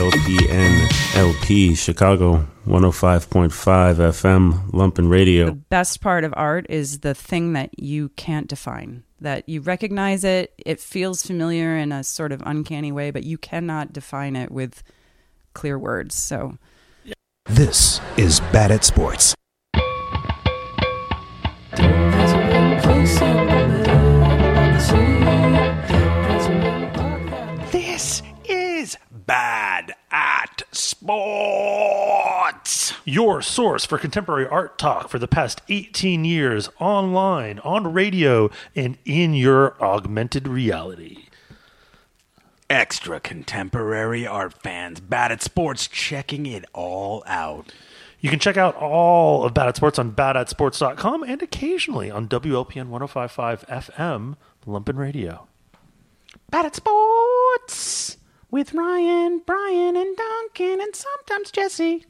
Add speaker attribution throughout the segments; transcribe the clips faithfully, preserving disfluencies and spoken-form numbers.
Speaker 1: L P N L P, Chicago, one oh five point five F M, Lumpen Radio.
Speaker 2: The best part of art is the thing that you can't define, that you recognize it, it feels familiar in a sort of uncanny way, but you cannot define it with clear words. So,
Speaker 3: this is Bad at Sports.
Speaker 4: This is Bad at Sports,
Speaker 5: your source for contemporary art talk for the past eighteen years, online, on radio, and in your augmented reality.
Speaker 4: Extra contemporary art fans, Bad at Sports, checking it all out.
Speaker 5: You can check out all of Bad at Sports on bad at sports dot com and occasionally on W L P N one oh five point five F M, Lumpen Radio.
Speaker 4: Bad at Sports with Ryan, Brian, and Duncan, and sometimes Jesse.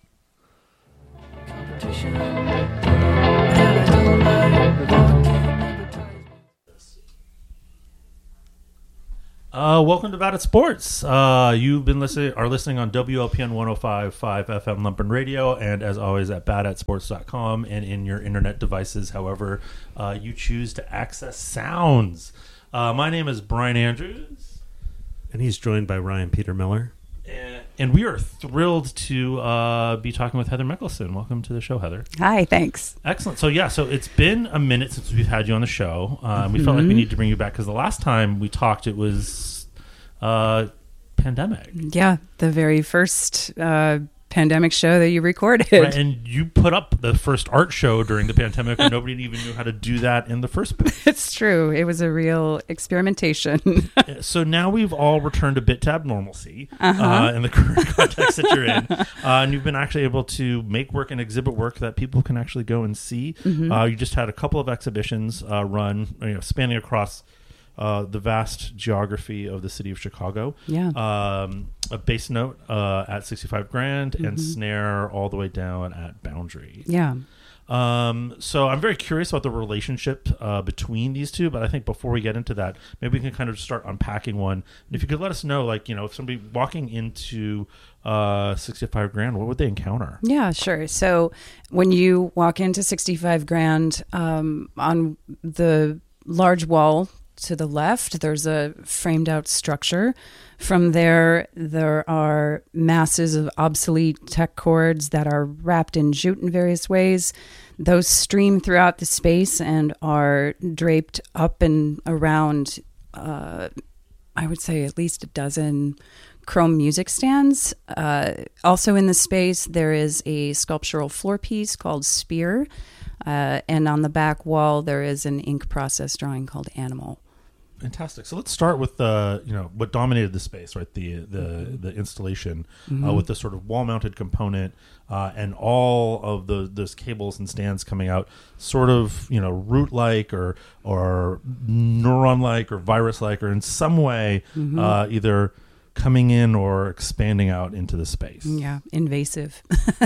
Speaker 5: Uh, welcome to Bad at Sports. Uh, you've been listening, are listening on W L P N one oh five point five F M Lumpen Radio, and as always at bad at sports dot com and in your internet devices, however uh, you choose to access sounds. Uh, my name is Brian Andrews.
Speaker 1: And he's joined by Ryan Peter Miller.
Speaker 5: And, and we are thrilled to uh, be talking with Heather Mickelson. Welcome to the show, Heather.
Speaker 2: hi, thanks.
Speaker 5: Excellent. So, yeah, so it's been a minute since we've had you on the show. Uh,
Speaker 2: Mm-hmm.
Speaker 5: We felt like we need to bring you back because the last time we talked, it was uh, pandemic.
Speaker 2: Yeah, the very first uh, pandemic show that you recorded.
Speaker 5: Right, and you put up the first art show during the pandemic when nobody even knew how to do that in the first place.
Speaker 2: It's true. It was a real experimentation.
Speaker 5: So now we've all returned a bit to abnormalcy
Speaker 2: Uh-huh.
Speaker 5: uh, in the current context that you're in. Uh, and you've been actually able to make work and exhibit work that people can actually go and see.
Speaker 2: Mm-hmm.
Speaker 5: Uh, you just had a couple of exhibitions uh, run, you know, spanning across Uh, the vast geography of the city of Chicago.
Speaker 2: Yeah.
Speaker 5: Um, a bass note uh, at sixty-five Grand and
Speaker 2: Mm-hmm.
Speaker 5: snare all the way down at Boundary.
Speaker 2: Yeah.
Speaker 5: Um, so I'm very curious about the relationship uh, between these two, but I think before we get into that, maybe we can kind of start unpacking one. And if you could let us know, like, you know, if somebody walking into uh, sixty-five Grand, what would they encounter?
Speaker 2: Yeah, sure. So when you walk into sixty-five Grand, um, on the large wall to the left, there's a framed out structure. From there, there are masses of obsolete tech cords that are wrapped in jute in various ways. Those stream throughout the space and are draped up and around, uh, I would say, at least a dozen chrome music stands. Uh, also in the space, there is a sculptural floor piece called Spear. Uh, and on the back wall, there is an ink process drawing called Animal.
Speaker 5: Fantastic. So let's start with the, you know, what dominated the space, right? The the the installation
Speaker 2: Mm-hmm.
Speaker 5: uh, with the sort of wall-mounted component uh, and all of the those cables and stands coming out, sort of, you know, root-like or or neuron-like or virus-like, or in some way
Speaker 2: Mm-hmm.
Speaker 5: uh, either coming in or expanding out into the space.
Speaker 2: Yeah, invasive.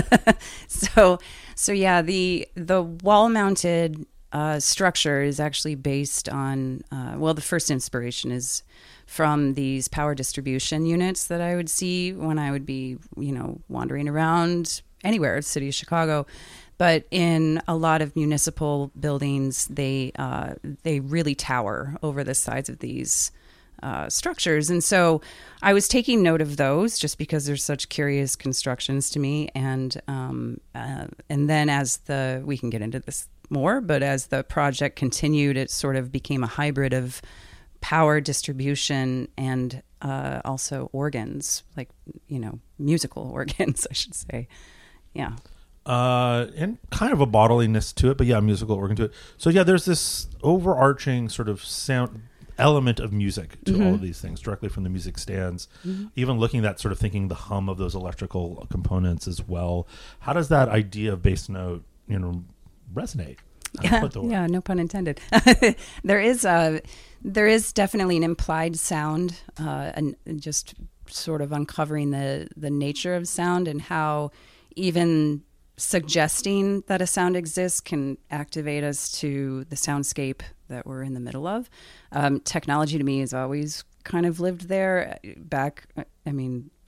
Speaker 2: so so yeah, the the wall-mounted Uh, structure is actually based on, uh, well, the first inspiration is from these power distribution units that I would see when I would be, you know, wandering around anywhere, the city of Chicago. But in a lot of municipal buildings, they uh, they really tower over the sides of these uh, structures. And so I was taking note of those just because they're such curious constructions to me. And um, uh, and then as the, we can get into this more, but as the project continued, it sort of became a hybrid of power distribution and uh, also organs, like, you know, musical organs, I should say. Yeah.
Speaker 5: Uh, and kind of a bottliness to it, but yeah, musical organ to it. So yeah, there's this overarching sort of sound element of music to
Speaker 2: Mm-hmm.
Speaker 5: all of these things, directly from the music stands. Mm-hmm. Even looking at sort of thinking the hum of those electrical components as well. How does that idea of bass note, you know, resonate?
Speaker 2: Yeah, yeah, no pun intended. there is a, there is definitely an implied sound, uh, and just sort of uncovering the the nature of sound and how even suggesting that a sound exists can activate us to the soundscape that we're in the middle of. Um, technology to me has always kind of lived there. Back, I mean,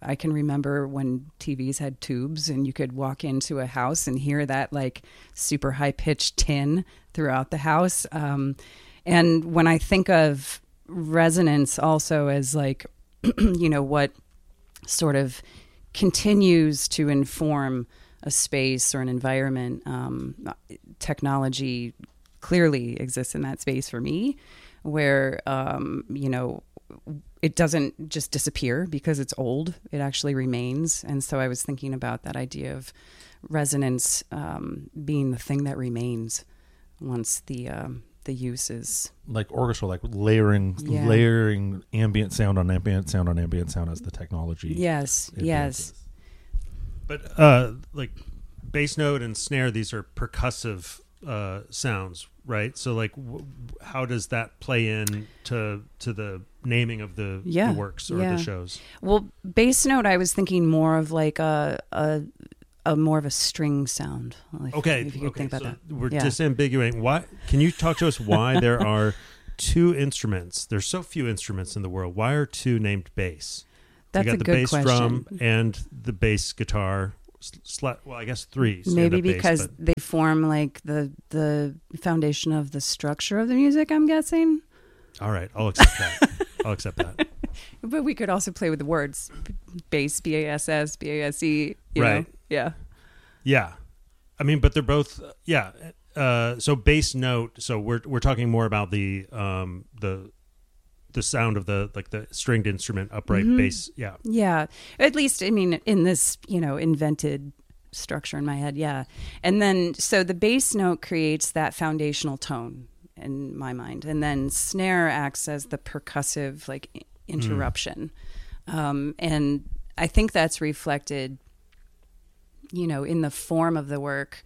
Speaker 2: I can remember when T Vs had tubes and you could walk into a house and hear that like super high pitched tin throughout the house. Um, and when I think of resonance also as like, you know, what sort of continues to inform a space or an environment, um, technology clearly exists in that space for me, where, um, you know, it doesn't just disappear because it's old. It actually remains. And so I was thinking about that idea of resonance um, being the thing that remains once the um, the use is
Speaker 5: like orchestral, like layering,
Speaker 2: Yeah.
Speaker 5: layering ambient sound on ambient sound on ambient sound as the technology.
Speaker 2: yes,
Speaker 5: advances.
Speaker 2: yes.
Speaker 6: But uh, like bass note and snare, these are percussive uh, sounds, right? So like, w- how does that play in to to the naming of the,
Speaker 2: Yeah,
Speaker 6: the works or
Speaker 2: yeah.
Speaker 6: the shows?
Speaker 2: Well, bass note, I was thinking more of like a a, a more of a string sound. Like,
Speaker 6: Okay,
Speaker 2: if you could
Speaker 6: okay.
Speaker 2: think about
Speaker 6: So
Speaker 2: that.
Speaker 6: we're
Speaker 2: Yeah.
Speaker 6: disambiguating. Why? Can you talk to us why there are two instruments? There's so few instruments in the world. Why are two named bass?
Speaker 2: That's
Speaker 6: you got
Speaker 2: a
Speaker 6: the
Speaker 2: good
Speaker 6: bass
Speaker 2: question.
Speaker 6: drum and the bass guitar. Sla- well, I guess three.
Speaker 2: Maybe
Speaker 6: stand-up bass,
Speaker 2: because
Speaker 6: but-
Speaker 2: they form like the the foundation of the structure of the music, I'm guessing.
Speaker 6: all right, I'll accept that. I'll accept that.
Speaker 2: But we could also play with the words bass, B A S S, B A S E. You
Speaker 6: Right.
Speaker 2: know? Yeah.
Speaker 6: Yeah, I mean, but they're both. Yeah. Uh, so bass note. So we're we're talking more about the um the the sound of the like the stringed instrument upright
Speaker 2: Mhm.
Speaker 6: bass. Yeah.
Speaker 2: Yeah. At least, I mean, in this, you know, invented structure in my head. Yeah. And then, so the bass note creates that foundational tone in my mind. And then snare acts as the percussive, like, i- interruption. Um, and I think that's reflected, you know, in the form of the work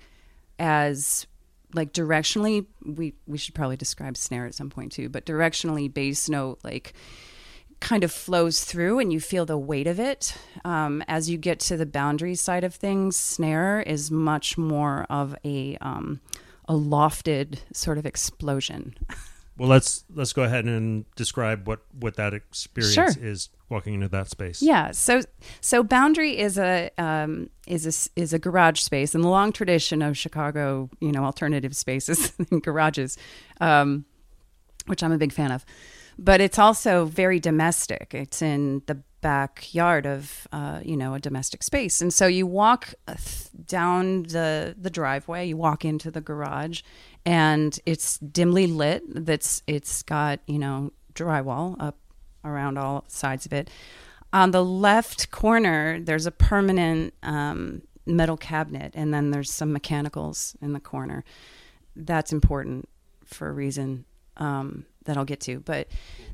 Speaker 2: as like directionally, we, we should probably describe snare at some point too, but directionally bass note, like kind of flows through and you feel the weight of it. Um, as you get to the boundary side of things, snare is much more of a, um, a lofted sort of explosion.
Speaker 6: Well, let's let's go ahead and describe what what that experience
Speaker 2: Sure.
Speaker 6: is walking into that space.
Speaker 2: Yeah. So, so Boundary is a um, is a s- is a garage space in the long tradition of Chicago, you know, alternative spaces and garages, um, which I'm a big fan of. But it's also very domestic. It's in the backyard of uh, you know, a domestic space, and so you walk th- down the the driveway. You walk into the garage, and it's dimly lit. That's it's got, you know, drywall up around all sides of it. On the left corner, there's a permanent um, metal cabinet, and then there's some mechanicals in the corner. That's important for a reason um, that I'll get to, but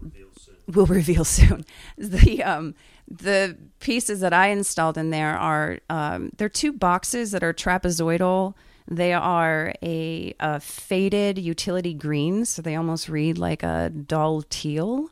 Speaker 2: we'll reveal soon. The um, the pieces that I installed in there are um, they're two boxes that are trapezoidal. They are a, a faded utility green, so they almost read like a dull teal.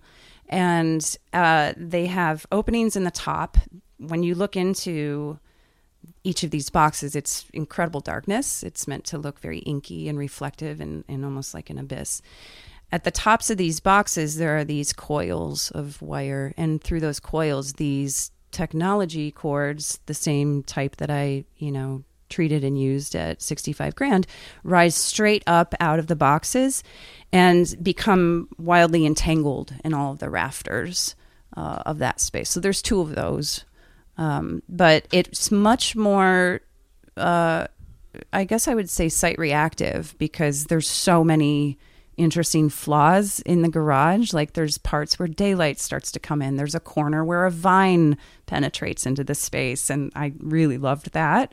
Speaker 2: And uh, they have openings in the top. When you look into each of these boxes, it's incredible darkness. It's meant to look very inky and reflective and, and almost like an abyss. At the tops of these boxes, there are these coils of wire. And through those coils, these technology cords, the same type that I, you know, treated and used at sixty-five grand, rise straight up out of the boxes and become wildly entangled in all of the rafters uh, of that space. So there's two of those. Um, but it's much more, uh, I guess I would say site reactive, because there's so many interesting flaws in the garage. Like there's parts where daylight starts to come in. There's a corner where a vine penetrates into the space. And I really loved that.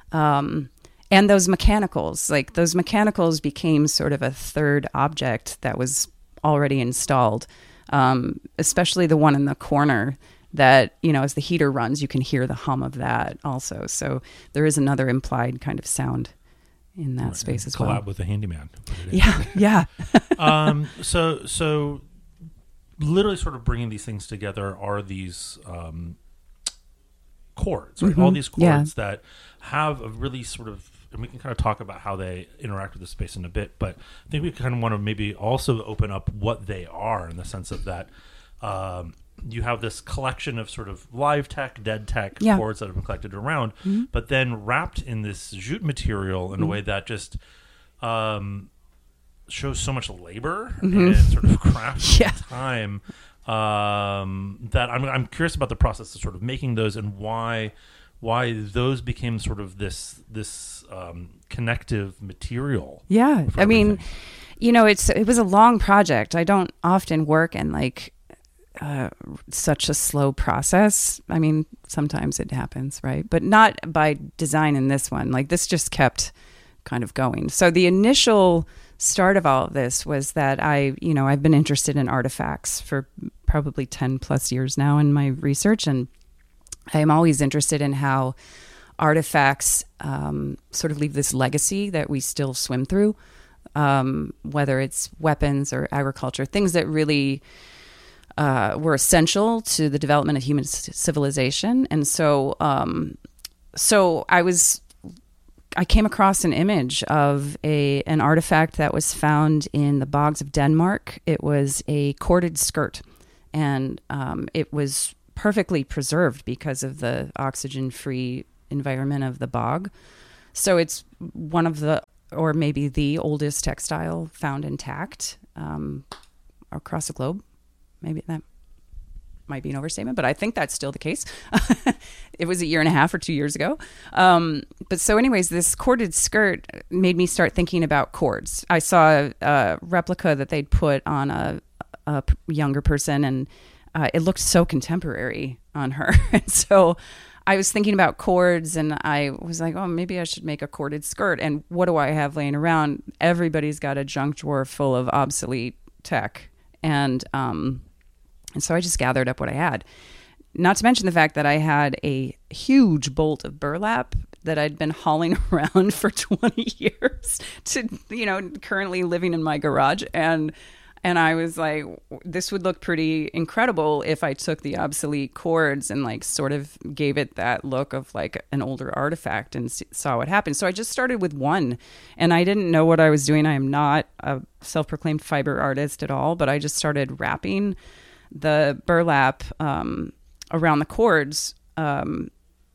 Speaker 2: Um, and those mechanicals, like those mechanicals became sort of a third object that was already installed, um, especially the one in the corner that, you know, as the heater runs, you can hear the hum of that also. So there is another implied kind of sound in that
Speaker 5: Right,
Speaker 2: space as
Speaker 5: collab
Speaker 2: well.
Speaker 5: with a handyman. Put it in.
Speaker 2: Yeah, yeah.
Speaker 5: um, so so literally sort of bringing these things together are these um, chords, right?
Speaker 2: Mhm,
Speaker 5: All these
Speaker 2: yeah.
Speaker 5: chords that have a really sort of, and we can kind of talk about how they interact with the space in a bit, but I think we kind of want to maybe also open up what they are in the sense of that um, you have this collection of sort of live tech, dead tech
Speaker 2: Yeah.
Speaker 5: chords that have been collected around,
Speaker 2: Mm-hmm.
Speaker 5: but then wrapped in this jute material in a way that just um, shows so much labor and sort of craft
Speaker 2: Mm-hmm. Yeah.
Speaker 5: time. Um, that I'm, I'm curious about the process of sort of making those and why why those became sort of this this um, connective material.
Speaker 2: Yeah.
Speaker 5: for
Speaker 2: I mean,
Speaker 5: everything.
Speaker 2: you know, it's it was a long project. I don't often work in like uh, such a slow process. I mean, sometimes it happens, right? But not by design in this one. Like this just kept kind of going. So the initial start of all of this was that I, you know, I've been interested in artifacts for probably ten plus years now in my research. And I am always interested in how artifacts um, sort of leave this legacy that we still swim through, um, whether it's weapons or agriculture, things that really uh, were essential to the development of human c- civilization. And so, um, so I was, I came across an image of a an artifact that was found in the bogs of Denmark. It was a corded skirt, and um, it was perfectly preserved because of the oxygen-free environment of the bog. So it's one of the, or maybe the oldest textile found intact um, across the globe. Maybe that might be an overstatement, but I think that's still the case. It was a year and a half or two years ago. Um, but so anyways, this corded skirt made me start thinking about cords. I saw a, a replica that they'd put on a, a younger person, and uh, it looked so contemporary on her. And so I was thinking about cords, and I was like, oh, maybe I should make a corded skirt. And what do I have laying around? Everybody's got a junk drawer full of obsolete tech. And, um, and so I just gathered up what I had. Not to mention the fact that I had a huge bolt of burlap that I'd been hauling around for twenty years to, you know, currently living in my garage. And, and I was like, this would look pretty incredible if I took the obsolete cords and like sort of gave it that look of like an older artifact and s- saw what happened. So I just started with one, and I didn't know what I was doing. I am not a self-proclaimed fiber artist at all, but I just started wrapping the burlap um, around the cords. Um,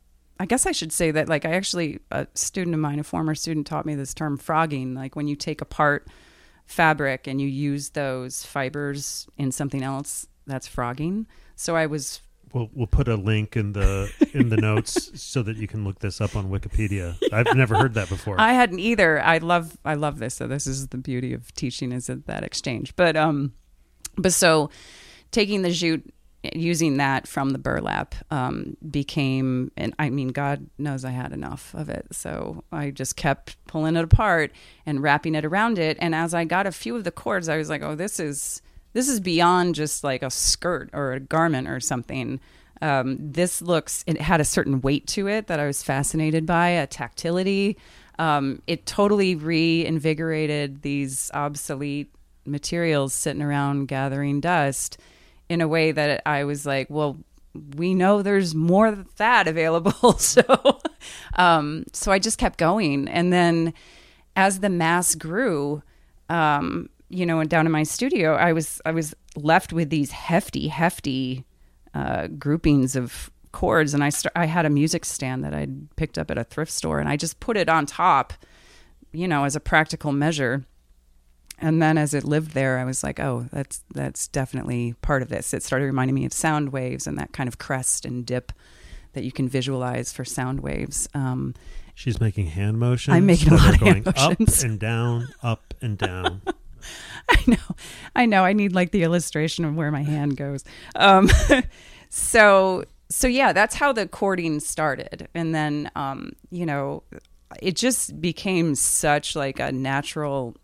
Speaker 2: I guess I should say that, like, I actually, a student of mine, a former student, taught me this term frogging. Like when you take apart fabric and you use those fibers in something else, that's frogging. So I was
Speaker 6: We'll we'll put a link in the in the notes so that you can look this up on Wikipedia. I've never heard that before.
Speaker 2: I hadn't either. I love I love this. So this is the beauty of teaching, is that, that exchange. But um, but so taking the jute, using that from the burlap um, became, and I mean, God knows I had enough of it. So I just kept pulling it apart and wrapping it around it. And as I got a few of the cords, I was like, oh, this is this is beyond just like a skirt or a garment or something. Um, this looks, it had a certain weight to it that I was fascinated by, a tactility. Um, it totally reinvigorated these obsolete materials sitting around gathering dust in a way that I was like, well, we know there's more of that available. so, um, so I just kept going. And then as the mass grew, um, you know, and down in my studio, I was, I was left with these hefty, hefty, uh, groupings of cords. And I st- I had a music stand that I'd picked up at a thrift store, and I just put it on top, you know, as a practical measure. And then as it lived there, I was like, oh, that's that's definitely part of this. It started reminding me of sound waves and that kind of crest and dip that you can visualize for sound waves. Um,
Speaker 6: She's making hand motions.
Speaker 2: I'm making a
Speaker 6: that
Speaker 2: lot
Speaker 6: are
Speaker 2: of hand
Speaker 6: going
Speaker 2: motions.
Speaker 6: Up and down, up and down.
Speaker 2: I know, I know. I need like the illustration of where my hand goes. Um, so, so yeah, that's how the cording started. And then, um, you know, it just became such like a natural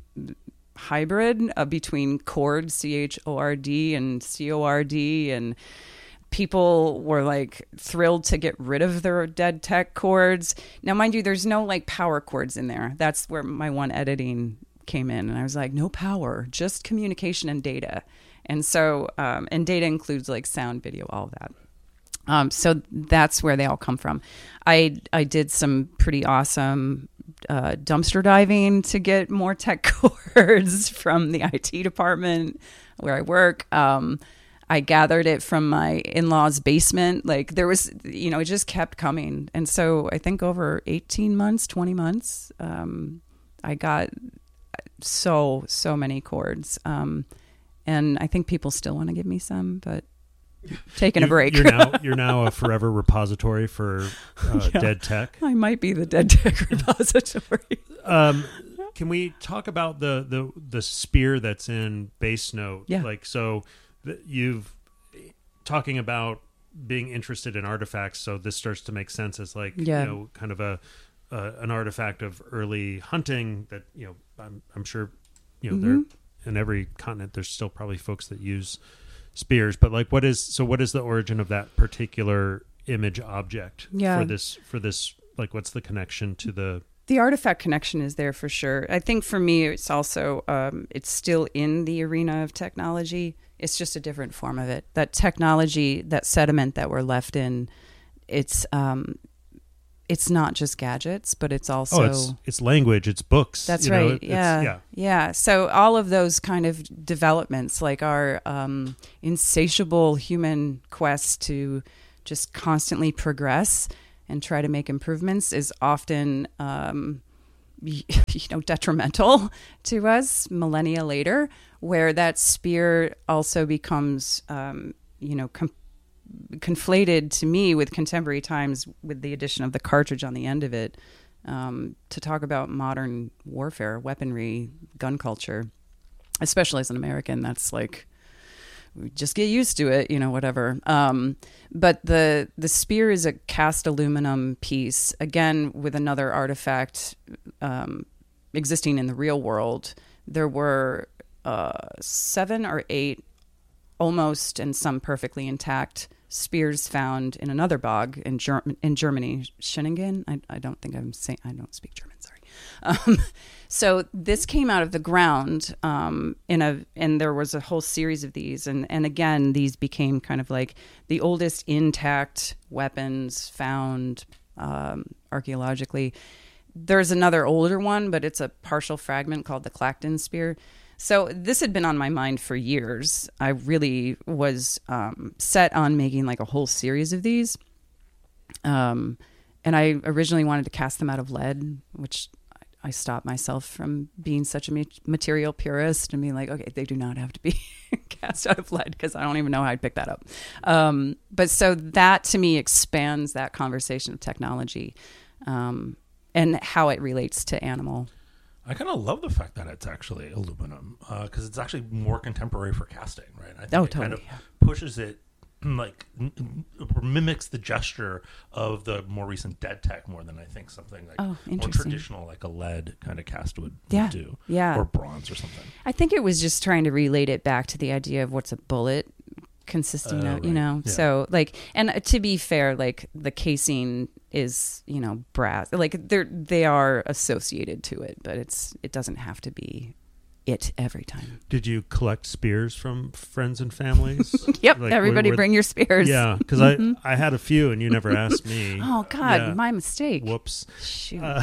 Speaker 2: hybrid uh, between cord, C H O R D, and C O R D, and people were like thrilled to get rid of their dead tech cords. Now, mind you, there's no like power cords in there. That's where my one editing came in, and I was like, no power, just communication and data. And so, um, and data includes like sound, video, all of that. Um, so that's where they all come from. I I did some pretty awesome uh, dumpster diving to get more tech cords from the I T department where I work. Um, I gathered it from my in-laws' basement. Like there was, you know, it just kept coming. And so I think over eighteen months, twenty months, um, I got so, so many chords. Um, and I think people still want to give me some, but taking
Speaker 6: you,
Speaker 2: a break.
Speaker 6: You're now you're now a forever repository for uh,
Speaker 2: Yeah.
Speaker 6: dead tech.
Speaker 2: I might be the dead tech repository.
Speaker 6: Um, can we talk about the, the, the spear that's in bass note?
Speaker 2: Yeah.
Speaker 6: Like, so th- you've talking about being interested in artifacts. So this starts to make sense as like,
Speaker 2: Yeah.
Speaker 6: you know, kind of a, uh, an artifact of early hunting that, you know, I'm, I'm sure, you know,
Speaker 2: Mhm.
Speaker 6: there in every continent, there's still probably folks that use spears, but like, what is, so what is the origin of that particular image object
Speaker 2: Yeah.
Speaker 6: for this, for this, like, what's the connection to the,
Speaker 2: The artifact connection is there for sure. I think for me, it's also, um, it's still in the arena of technology. It's just a different form of it. That technology, that sediment that we're left in, it's um, it's not just gadgets, but it's also...
Speaker 6: oh, it's, it's language, it's books.
Speaker 2: That's
Speaker 6: you know,
Speaker 2: right.
Speaker 6: it's-
Speaker 2: yeah.
Speaker 6: yeah.
Speaker 2: Yeah. So all of those kind of developments, like our um, insatiable human quest to just constantly progress and try to make improvements, is often, um, you know, detrimental to us millennia later, where that spear also becomes, um, you know, com- conflated to me with contemporary times with the addition of the cartridge on the end of it, um, to talk about modern warfare, weaponry, gun culture, especially as an American. That's like, we just get used to it, you know, whatever. Um, but the the spear is a cast aluminum piece, again, with another artifact um, existing in the real world. There were uh, seven or eight almost and some perfectly intact spears found in another bog in, Ger- in Germany, Schöningen. I, I don't think I'm saying, I don't speak German, sorry. Um, so this came out of the ground um, in a, and there was a whole series of these. And, and again, these became kind of like the oldest intact weapons found um, archaeologically. There's another older one, but it's a partial fragment called the Clacton spear. So this had been on my mind for years. I really was um, set on making like a whole series of these. Um, and I originally wanted to cast them out of lead, which I stopped myself from being such a material purist and being like, okay, they do not have to be cast out of lead, because I don't even know how I'd pick that up. Um, but so that to me expands that conversation of technology um, and how it relates to animal.
Speaker 5: I kind of love the fact that it's actually aluminum, because uh, it's actually more contemporary for casting, right? I think
Speaker 2: Oh,
Speaker 5: it
Speaker 2: totally,
Speaker 5: kind of
Speaker 2: yeah.
Speaker 5: pushes it, like n- n- mimics the gesture of the more recent dead tech more than I think something like
Speaker 2: Oh,
Speaker 5: more
Speaker 2: interesting.
Speaker 5: traditional, like a lead kind of cast would, would
Speaker 2: Yeah,
Speaker 5: do,
Speaker 2: yeah.
Speaker 5: or bronze or something.
Speaker 2: I think it was just trying to relate it back to the idea of what's a bullet consisting
Speaker 5: Uh,
Speaker 2: of, you
Speaker 5: right.
Speaker 2: know?
Speaker 5: Yeah.
Speaker 2: So like, and to be fair, like the casing is, you know, brass, like they're, they are associated to it, but it's, it doesn't have to be it every time.
Speaker 6: Did you collect spears from friends and families?
Speaker 2: Yep.
Speaker 6: Like,
Speaker 2: Everybody
Speaker 6: were- were-
Speaker 2: bring your spears.
Speaker 6: Yeah, because
Speaker 2: Mhm.
Speaker 6: I, I had a few and you never asked me.
Speaker 2: Oh God,
Speaker 6: Yeah.
Speaker 2: my mistake.
Speaker 6: Whoops.
Speaker 2: Shoot.
Speaker 6: Uh,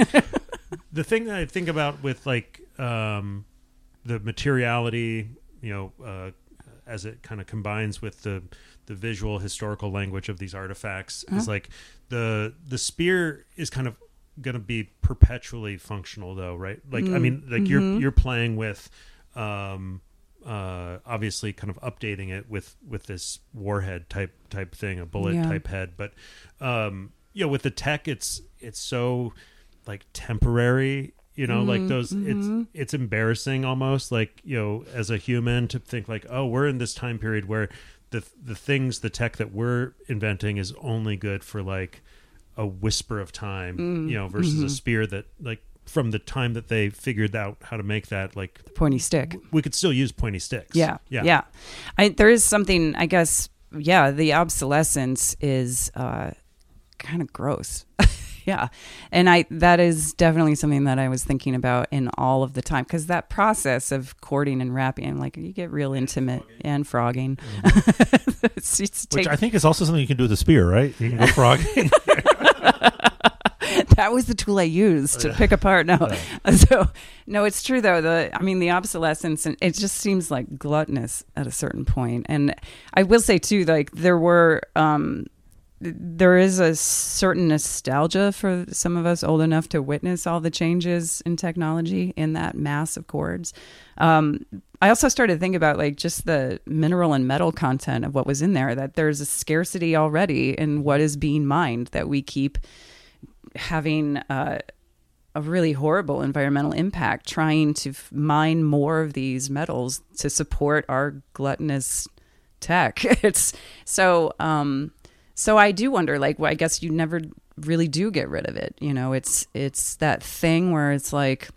Speaker 6: the thing that I think about with like um, the materiality, you know, uh, as it kind of combines with the the visual historical language of these artifacts,
Speaker 2: Uh-huh.
Speaker 6: is like the the spear is kind of going to be perpetually functional, though, right? Like, I
Speaker 2: Mm,
Speaker 6: mean, like
Speaker 2: mhm.
Speaker 6: you're you're playing with. Um, uh, obviously kind of updating it with, with this warhead type type thing, a bullet
Speaker 2: Yeah.
Speaker 6: type head. But um, you know, with the tech, it's it's so like temporary. You know, like
Speaker 2: Mhm,
Speaker 6: those.
Speaker 2: mhm.
Speaker 6: It's it's embarrassing almost, like, you know, as a human to think like, oh, we're in this time period where the the things, the tech that we're inventing is only good for like a whisper of time.
Speaker 2: Mm,
Speaker 6: You know, versus a
Speaker 2: mhm.
Speaker 6: spear that like. From the time that they figured out how to make that, like
Speaker 2: Pointy stick.
Speaker 6: we could still use pointy sticks.
Speaker 2: Yeah,
Speaker 6: yeah,
Speaker 2: yeah. I, there is something, I guess. Yeah, the obsolescence is uh, kind of gross. Yeah, and I that is definitely something that I was thinking about in all of the time, because that process of cording and wrapping, like you get real intimate and frogging. it's, it's
Speaker 5: Which
Speaker 2: take-
Speaker 5: I think is also something you can do with a spear, right? You can go frogging.
Speaker 2: that was the tool I used to pick apart. No, so no, it's true though. The I mean, the obsolescence, and it just seems like gluttonous at a certain point. And I will say too, like there were, um, there is a certain nostalgia for some of us old enough to witness all the changes in technology in that mass of cords. Um, I also started to think about like just the mineral and metal content of what was in there, that there's a scarcity already in what is being mined, that we keep having uh, a really horrible environmental impact trying to f- mine more of these metals to support our gluttonous tech. It's so, um, so I do wonder, like, well, I guess you never really do get rid of it. You know, it's, it's that thing where it's like,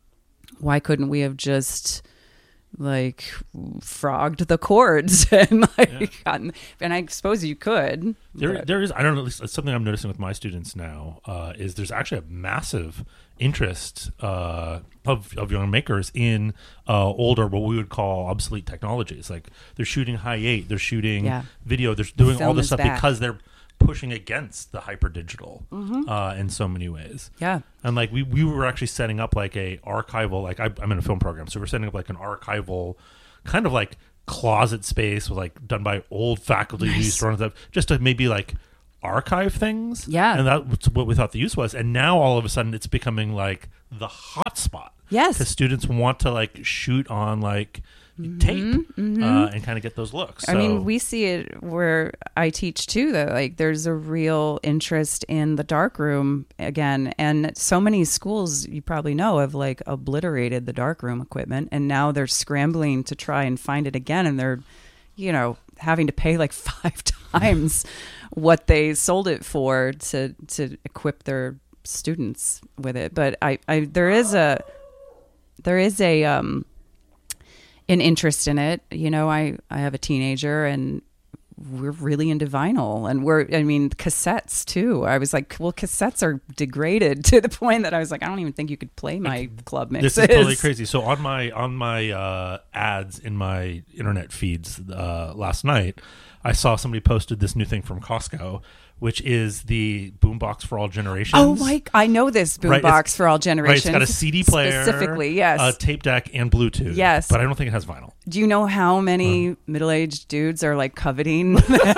Speaker 2: why couldn't we have just like frogged the cords and like yeah. gotten, and I suppose you could.
Speaker 5: There,
Speaker 2: but.
Speaker 5: there is, I don't know, at least something I'm noticing with my students now uh, is there's actually a massive interest uh, of, of young makers in uh, older, what we would call obsolete technologies. Like they're shooting high eight, they're shooting
Speaker 2: yeah.
Speaker 5: video, they're doing
Speaker 2: Film
Speaker 5: all this
Speaker 2: is
Speaker 5: stuff
Speaker 2: back.
Speaker 5: because they're pushing against the hyper digital
Speaker 2: mm-hmm.
Speaker 5: uh, in so many ways.
Speaker 2: Yeah.
Speaker 5: And like we, we were actually setting up like a archival, like I, I'm in a film program. So we're setting up like an archival kind of like closet space with like done by old faculty who used to run stuff just to maybe like archive things.
Speaker 2: Yeah.
Speaker 5: And that's what we thought the use was. And now all of a sudden it's becoming like the hot spot.
Speaker 2: Yes.
Speaker 5: Because students want to like shoot on like
Speaker 2: mm-hmm,
Speaker 5: tape
Speaker 2: mm-hmm.
Speaker 5: Uh, and kind of get those looks.
Speaker 2: I
Speaker 5: so,
Speaker 2: mean, we see it where I teach too, though. Like there's a real interest in the darkroom again. And so many schools, you probably know, have like obliterated the darkroom equipment. And now they're scrambling to try and find it again. And they're, you know, having to pay like five times what they sold it for to, to equip their students with it. But I, I there is a, there is a, um, an interest in it. You know, I, I have a teenager and we're really into vinyl, and we're, I mean, cassettes too. I was like, well, cassettes are degraded to the point that I was like, I don't even think you could play my club mixes.
Speaker 5: This is totally crazy. So on my, on my uh, ads in my internet feeds uh, last night, I saw somebody posted this new thing from Costco, which is the Boombox for All Generations.
Speaker 2: Oh, Mike, I know this Boombox
Speaker 5: right,
Speaker 2: for All Generations.
Speaker 5: Right, it's got a C D player,
Speaker 2: specifically, yes,
Speaker 5: a tape deck, and Bluetooth.
Speaker 2: Yes,
Speaker 5: but I don't think it has vinyl.
Speaker 2: Do you know how many uh. middle-aged dudes are like coveting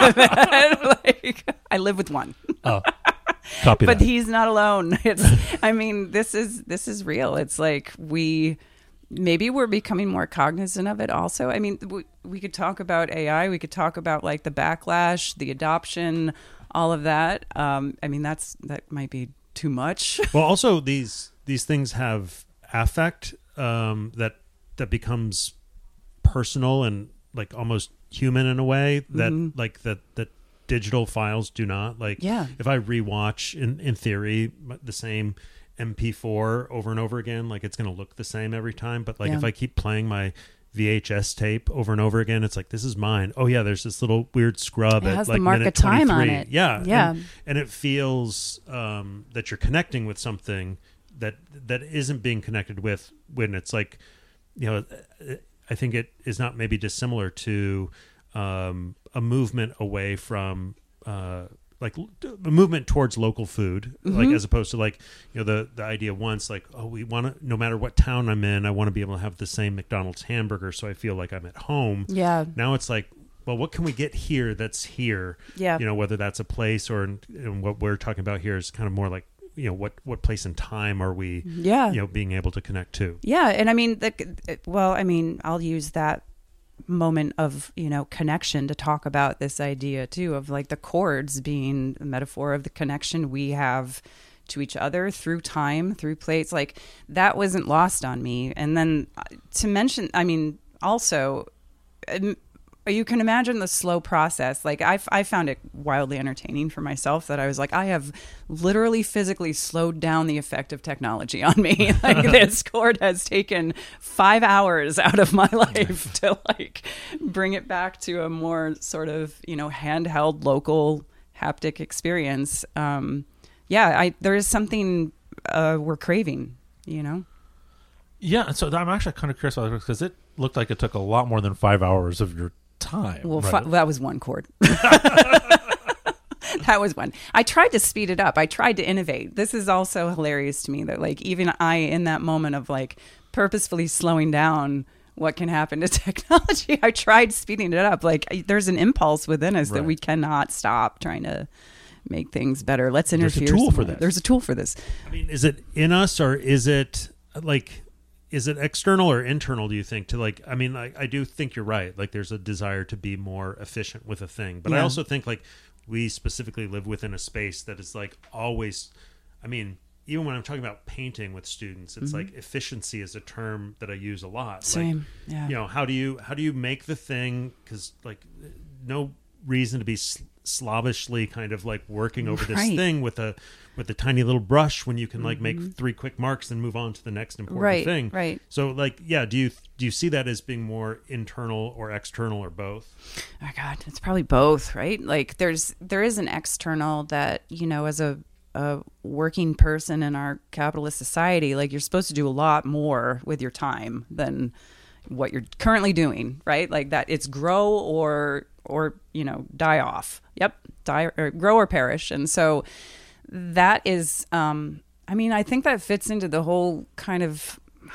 Speaker 2: that? Like, I live with one.
Speaker 5: Oh, copy
Speaker 2: but
Speaker 5: that.
Speaker 2: He's not alone. It's, I mean, this is this is real. It's like we. Maybe we're becoming more cognizant of it also. I mean, we, we could talk about A I. We could talk about like the backlash, the adoption, all of that. Um, I mean, that's that might be too much.
Speaker 6: Well, also these these things have affect um, that that becomes personal and like almost human in a way that mm-hmm. like that that digital files do not. Like
Speaker 2: yeah.
Speaker 6: if I rewatch in in theory the same M P four over and over again, like it's going to look the same every time. But like yeah. if I keep playing my V H S tape over and over again, it's like, this is mine. Oh yeah, there's this little weird scrub
Speaker 2: it
Speaker 6: at
Speaker 2: has
Speaker 6: like
Speaker 2: the mark
Speaker 6: minute
Speaker 2: of time
Speaker 6: twenty-three.
Speaker 2: on it.
Speaker 6: Yeah,
Speaker 2: yeah,
Speaker 6: and, and it feels um, that you're connecting with something that that isn't being connected with when it's like, you know, I think it is not maybe dissimilar to um, a movement away from. Uh, like a movement towards local food, mm-hmm. like as opposed to like, you know, the, the idea once like, oh, we want to, no matter what town I'm in, I want to be able to have the same McDonald's hamburger. So I feel like I'm at home.
Speaker 2: Yeah.
Speaker 6: Now it's like, well, what can we get here that's here?
Speaker 2: Yeah.
Speaker 6: You know, whether that's a place or, and what we're talking about here is kind of more like, you know, what, what place and time are we,
Speaker 2: yeah.
Speaker 6: you know, being able to connect to?
Speaker 2: Yeah. And I mean, the, well, I mean, I'll use that moment of, you know, connection to talk about this idea too of like the chords being a metaphor of the connection we have to each other through time, through place. Like that wasn't lost on me. And then to mention, I mean, also you can imagine the slow process. Like I, I found it wildly entertaining for myself that I was like, I have literally physically slowed down the effect of technology on me. Like this chord has taken five hours out of my life to like bring it back to a more sort of, you know, handheld local haptic experience. Um, yeah, I, there is something uh, we're craving, you know?
Speaker 5: Yeah. So I'm actually kind of curious about it because it looked like it took a lot more than five hours of your time.
Speaker 2: Well,
Speaker 5: right?
Speaker 2: fi- that was one chord. That was one. I tried to speed it up. I tried to innovate. This is also hilarious to me that like even I, in that moment of like purposefully slowing down what can happen to technology, I tried speeding it up. Like there's an impulse within us
Speaker 5: Right.
Speaker 2: that we cannot stop trying to make things better. Let's interfere.
Speaker 5: There's a tool for
Speaker 2: somewhere.
Speaker 5: this.
Speaker 2: There's a tool for this.
Speaker 6: I mean, is it in us or is it like, is it external or internal, do you think, to like, I mean, I, I do think you're right. Like there's a desire to be more efficient with a thing, but I
Speaker 2: Yeah.
Speaker 6: also think like we specifically live within a space that is like always, I mean, even when I'm talking about painting with students, it's like efficiency is a term that I use a lot.
Speaker 2: Same.
Speaker 6: Like,
Speaker 2: Yeah.
Speaker 6: you know, how do you, how do you make the thing? Cause like no reason to be sl- slavishly kind of like working over this
Speaker 2: Right.
Speaker 6: thing with a, with a tiny little brush when you can like make three quick marks and move on to the next important
Speaker 2: Right,
Speaker 6: thing.
Speaker 2: right.
Speaker 6: So like, yeah, do you, do you see that as being more internal or external or both?
Speaker 2: Oh my God, it's probably both, right? Like there's there is an external that, you know, as a, a working person in our capitalist society, like you're supposed to do a lot more with your time than what you're currently doing, right? Like that it's grow or or, you know, die off. Yep. Die or grow or perish. And so that is um I mean, I think that fits into the whole kind of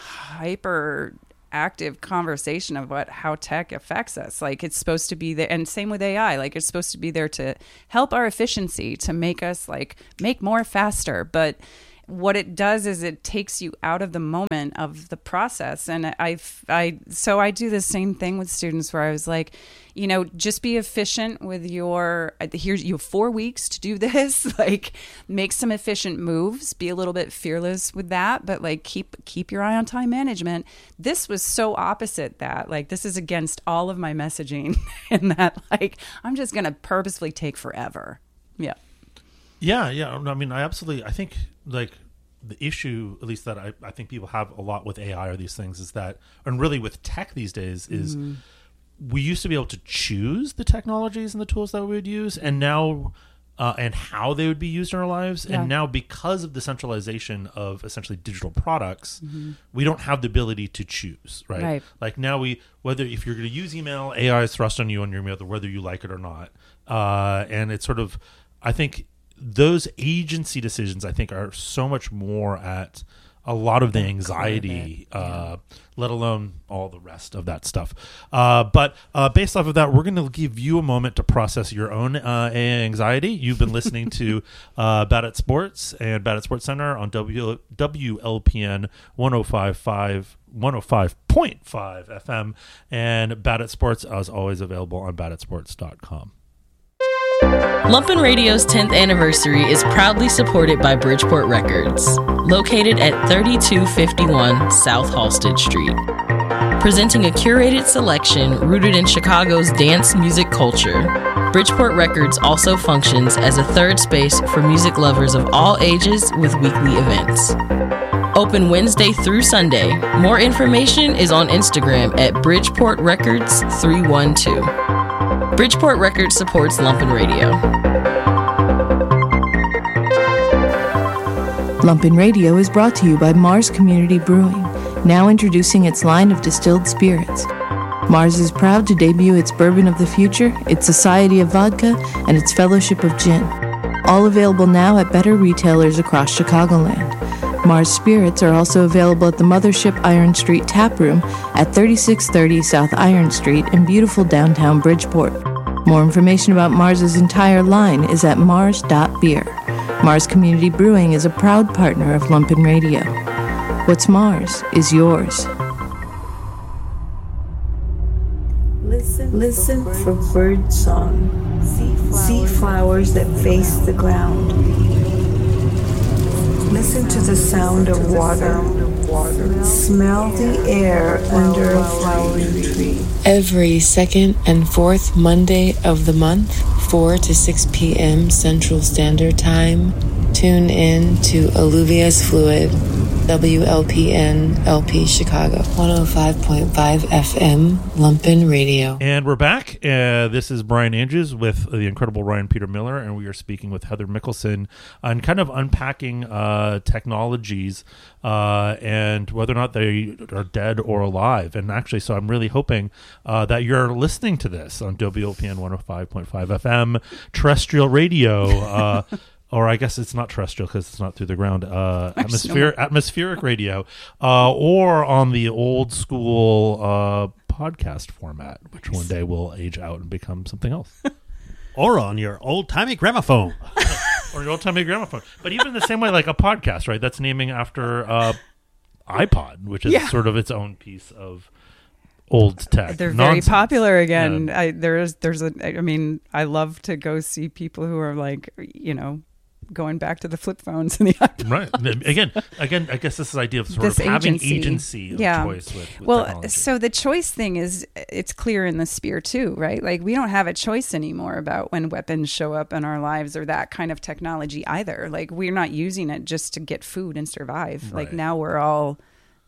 Speaker 2: hyper active conversation of what how tech affects us. Like it's supposed to be there, and same with A I, like it's supposed to be there to help our efficiency, to make us like make more faster. But what it does is it takes you out of the moment of the process. And I, I, so I do the same thing with students where I was like, you know, just be efficient with your, here's, you have four weeks to do this, like make some efficient moves, be a little bit fearless with that, but like keep, keep your eye on time management. This was so opposite that, like, this is against all of my messaging in that, like, I'm just going to purposefully take forever. Yeah.
Speaker 5: Yeah, yeah. I mean, I absolutely, I think like the issue, at least that I, I think people have a lot with A I or these things is that, and really with tech these days is mm-hmm. we used to be able to choose the technologies and the tools that we would use, and now, uh, and how they would be used in our lives.
Speaker 2: Yeah.
Speaker 5: And now because of the centralization of essentially digital products,
Speaker 2: mm-hmm.
Speaker 5: we don't have the ability to choose, right?
Speaker 2: Right.
Speaker 5: Like now we, whether, if you're going to use email, A I is thrust on you on your email, whether you like it or not. Uh, and it's sort of, I think, those agency decisions, I think, are so much more at a lot of the anxiety,
Speaker 2: yeah.
Speaker 5: uh, let alone all the rest of that stuff. Uh, but uh, based off of that, we're going to give you a moment to process your own uh, anxiety. You've been listening to uh, Bad at Sports and Bad at Sports Center on w- W L P N one oh five point five F M, and Bad at Sports, as always, available on bad at sports dot com.
Speaker 7: Lumpin' Radio's tenth anniversary is proudly supported by Bridgeport Records, located at thirty-two fifty-one South Halsted Street. Presenting a curated selection rooted in Chicago's dance music culture, Bridgeport Records also functions as a third space for music lovers of all ages with weekly events. Open Wednesday through Sunday. More information is on Instagram at Bridgeport Records three one two. Bridgeport Records supports Lumpin' Radio.
Speaker 8: Lumpin' Radio is brought to you by Mars Community Brewing, now introducing its line of distilled spirits. Mars is proud to debut its Bourbon of the Future, its Society of Vodka, and its Fellowship of Gin. All available now at better retailers across Chicagoland. Mars Spirits are also available at the Mothership Iron Street Tap Room at thirty-six thirty South Iron Street in beautiful downtown Bridgeport. More information about Mars's entire line is at mars dot beer. Mars Community Brewing is a proud partner of Lumpin' Radio. What's Mars is yours.
Speaker 9: Listen, Listen for bird song, sea flowers that face the ground. Listen to the sound of water. Smell the air under a flowering tree.
Speaker 10: Every second and fourth Monday of the month, four to six p.m. Central Standard Time, tune in to Alluvius Fluid W L P N L P Chicago, one oh five point five F M, Lumpen Radio.
Speaker 5: And we're back. Uh, this is Brian Andrews with the incredible Ryan Peter Miller, and we are speaking with Heather Mickelson on kind of unpacking uh, technologies uh, and whether or not they are dead or alive. And actually, so I'm really hoping uh, that you're listening to this on W L P N one oh five point five F M, terrestrial radio. Uh, Or I guess it's not terrestrial because it's not through the ground. Uh, atmosphere, atmospheric radio, uh, or on the old school uh, podcast format, which one day will age out and become something else.
Speaker 6: Or on your old-timey gramophone.
Speaker 5: Or your old-timey gramophone. But even the same way, like a podcast, right? That's naming after uh, iPod, which is
Speaker 2: Yeah.
Speaker 5: sort of its own piece of old tech.
Speaker 2: They're
Speaker 5: nonsense.
Speaker 2: very popular again.
Speaker 5: Yeah.
Speaker 2: I, there's, there's a. I mean, I love to go see people who are like, you know, going back to the flip phones and the iPod.
Speaker 5: Right. Again, again, I guess this is the idea of sort
Speaker 2: This
Speaker 5: of having
Speaker 2: agency.
Speaker 5: agency of
Speaker 2: Yeah.
Speaker 5: choice with, with
Speaker 2: well,
Speaker 5: technology.
Speaker 2: so the choice thing is, it's clear in the spear too, right? Like we don't have a choice anymore about when weapons show up in our lives or that kind of technology either. Like we're not using it just to get food and survive.
Speaker 5: Right.
Speaker 2: Like now we're all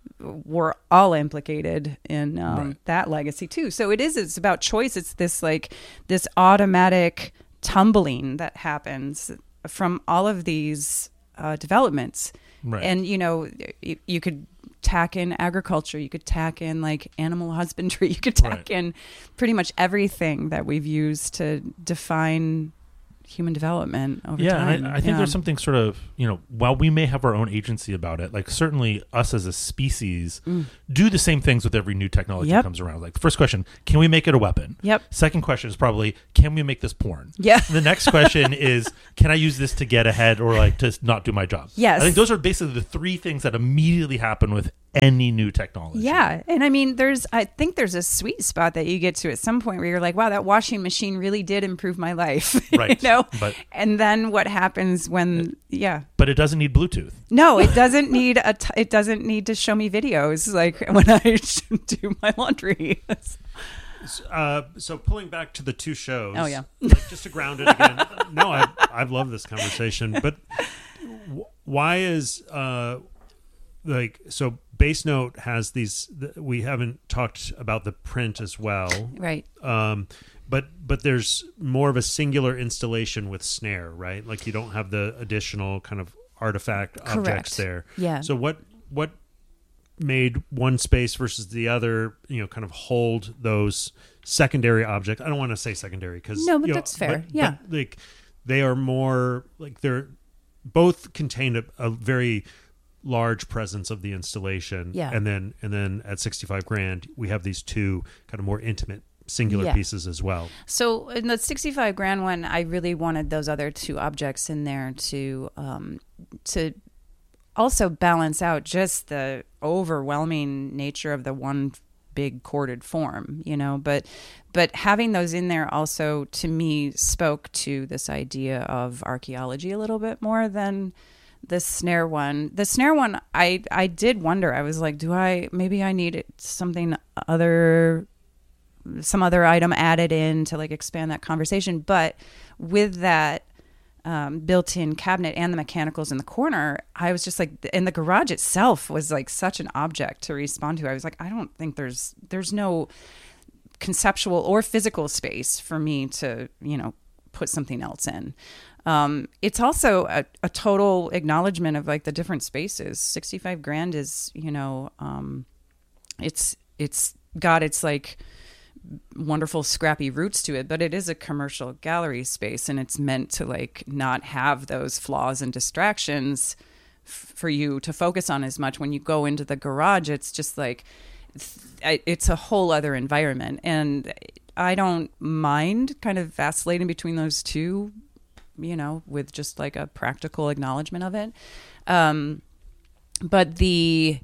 Speaker 2: we're all implicated in um,
Speaker 5: Right.
Speaker 2: that legacy too. So it is. It's about choice. It's this like this automatic tumbling that happens from all of these uh, developments.
Speaker 5: Right.
Speaker 2: And, you know, you, you could tack in agriculture, you could tack in like animal husbandry, you could tack
Speaker 5: Right.
Speaker 2: in pretty much everything that we've used to define human development over
Speaker 5: yeah,
Speaker 2: time.
Speaker 5: and I, I think
Speaker 2: Yeah.
Speaker 5: there's something sort of, you know, while we may have our own agency about it, like certainly us as a species
Speaker 2: Mm.
Speaker 5: do the same things with every new technology
Speaker 2: Yep.
Speaker 5: that comes around. Like the first question, can we make it a weapon?
Speaker 2: Yep.
Speaker 5: Second question is probably, can we make this porn?
Speaker 2: Yeah.
Speaker 5: The next question is, can I use this to get ahead or like to not do my job?
Speaker 2: Yes.
Speaker 5: I think those are basically the three things that immediately happen with any new technology.
Speaker 2: Yeah. And I mean, there's, I think there's a sweet spot that you get to at some point where you're like, wow, that washing machine really did improve my life.
Speaker 5: Right.
Speaker 2: you know?
Speaker 5: But-
Speaker 2: and then what happens when, yeah.
Speaker 5: But it doesn't need Bluetooth.
Speaker 2: No, it doesn't need a, t- it doesn't need to show me videos like when I do my laundry.
Speaker 6: Uh, so pulling back to the two shows.
Speaker 2: Oh, yeah.
Speaker 6: Like, just to ground it again. No, I, I've loved this conversation. But w- why is, uh, like, so Bass Note has these, th- we haven't talked about the print as well.
Speaker 2: Right.
Speaker 6: Um, but but there's more of a singular installation with snare, right? Like you don't have the additional kind of artifact
Speaker 2: Correct.
Speaker 6: objects there.
Speaker 2: Yeah.
Speaker 6: So what what made one space versus the other, you know, kind of hold those secondary objects? I don't want to say secondary because
Speaker 2: No, but
Speaker 6: you know,
Speaker 2: that's fair.
Speaker 6: but-
Speaker 2: Yeah.
Speaker 6: but, like they are more like they're both contain a, a very large presence of the installation.
Speaker 2: Yeah.
Speaker 6: And then and then at sixty-five grand, we have these two kind of more intimate singular
Speaker 2: Yeah.
Speaker 6: pieces as well.
Speaker 2: So in the sixty-five grand one, I really wanted those other two objects in there to um, to also balance out just the overwhelming nature of the one big corded form, you know. But but having those in there also to me spoke to this idea of archaeology a little bit more than the snare one. The snare one, I I did wonder. I was like, do I maybe I need something other. some other item added in to like expand that conversation. But with that um, built-in cabinet and the mechanicals in the corner, I was just like, and the garage itself was like such an object to respond to. I was like, I don't think there's, there's no conceptual or physical space for me to, you know, put something else in. Um, it's also a, a total acknowledgement of like the different spaces. sixty-five grand is, you know, um, it's, it's got its like, wonderful scrappy roots to it, but it is a commercial gallery space and it's meant to like not have those flaws and distractions f- for you to focus on as much. When you go into the garage, it's just like th- it's a whole other environment, and I don't mind kind of vacillating between those two, you know, with just like a practical acknowledgement of it. Um, but the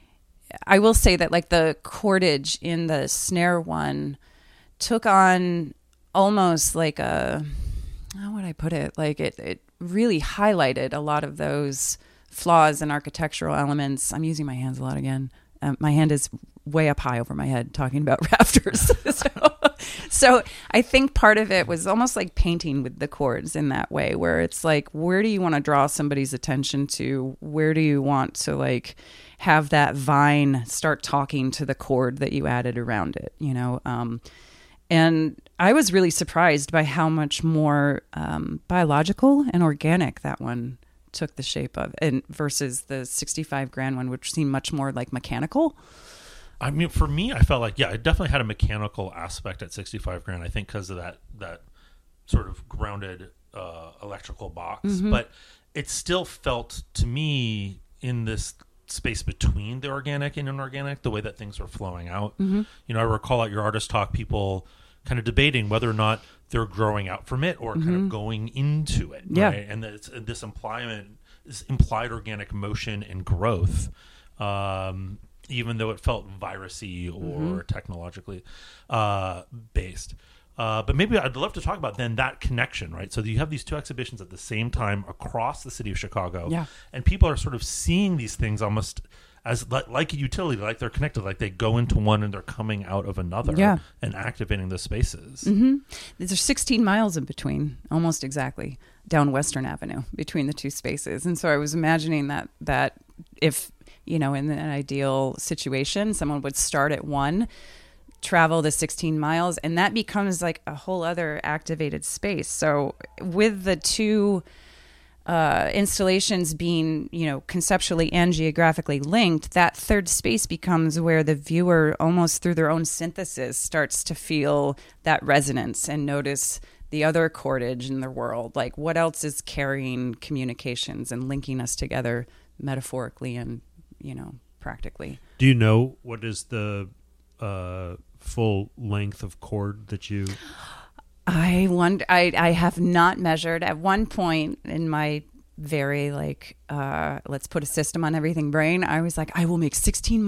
Speaker 2: I will say that like the cordage in the snare one took on almost like a, how would I put it? Like it, it really highlighted a lot of those flaws and architectural elements. I'm using my hands a lot again. Um, my hand is way up high over my head talking about rafters. so, so I think part of it was almost like painting with the chords in that way, where it's like, where do you want to draw somebody's attention to? Where do you want to like have that vine start talking to the chord that you added around it, you know? Um, and I was really surprised by how much more um, biological and organic that one took the shape of, and versus the sixty-five grand one, which seemed much more like mechanical.
Speaker 5: I mean, for me, I felt like, yeah, it definitely had a mechanical aspect at sixty-five grand, I think, because of that that sort of grounded uh, electrical box. Mm-hmm. But it still felt, to me, in this space between the organic and inorganic, the way that things were flowing out. Mm-hmm. You know, I recall at your artist talk, people kind of debating whether or not they're growing out from it or mm-hmm. kind of going into it.
Speaker 2: Yeah.
Speaker 5: Right? And this, this implied, this implied organic motion and growth, um, even though it felt virusy or mm-hmm. technologically uh, based. Uh, but maybe I'd love to talk about then that connection, right? So you have these two exhibitions at the same time across the city of Chicago.
Speaker 2: Yeah.
Speaker 5: And people are sort of seeing these things almost as like, like a utility, like they're connected, like they go into one and they're coming out of another
Speaker 2: yeah.
Speaker 5: and activating the spaces.
Speaker 2: Mm-hmm. There's sixteen miles in between, almost exactly, down Western Avenue between the two spaces. And so I was imagining that that if, you know, in an ideal situation, someone would start at one, travel the sixteen miles, and that becomes like a whole other activated space. So with the two uh, installations being, you know, conceptually and geographically linked, that third space becomes where the viewer, almost through their own synthesis, starts to feel that resonance and notice the other cordage in the world. Like, what else is carrying communications and linking us together metaphorically and, you know, practically.
Speaker 6: Do you know what is the uh, full length of cord that you...
Speaker 2: I wonder. I, I have not measured. At one point in my very like, uh, let's put a system on everything brain, I was like, I will make sixteen